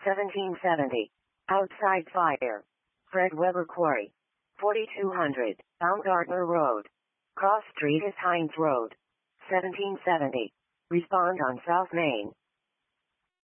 1770. Outside fire. Fred Weber Quarry. 4200. Baumgartner Road. Cross Street is Heinz Road. 1770. Respond on South Main.